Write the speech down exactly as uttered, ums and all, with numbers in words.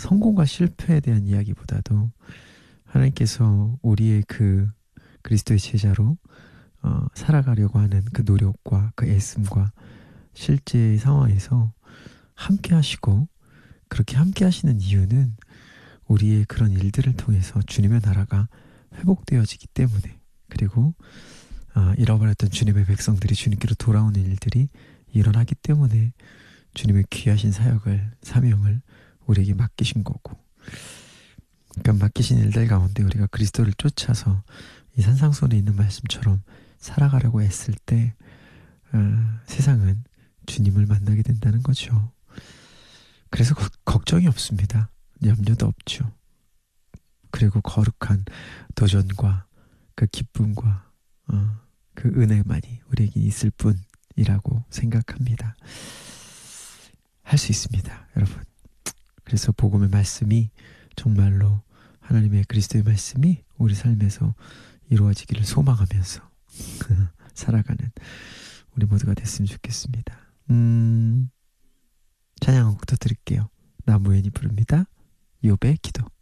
성공과 실패에 대한 이야기보다도 하나님께서 우리의 그 그리스도의 제자로 어, 살아가려고 하는 그 노력과 그 애씀과 실제 상황에서 함께 하시고, 그렇게 함께 하시는 이유는 우리의 그런 일들을 통해서 주님의 나라가 회복되어지기 때문에, 그리고 아, 잃어버렸던 주님의 백성들이 주님께로 돌아오는 일들이 일어나기 때문에 주님의 귀하신 사역을, 사명을 우리에게 맡기신 거고, 그러니까 맡기신 일들 가운데 우리가 그리스도를 쫓아서 이 산상수훈에 있는 말씀처럼 살아가려고 했을 때 어, 세상은 주님을 만나게 된다는 거죠. 그래서 거, 걱정이 없습니다. 염려도 없죠. 그리고 거룩한 도전과 그 기쁨과 어, 그 은혜만이 우리에게 있을 뿐이라고 생각합니다. 할 수 있습니다, 여러분. 그래서 복음의 말씀이 정말로 하나님의 그리스도의 말씀이 우리 삶에서 이루어지기를 소망하면서 살아가는 우리 모두가 됐으면 좋겠습니다. 음, 찬양 한 곡 더 드릴게요. 나무엔이 부릅니다. 욥의 기도.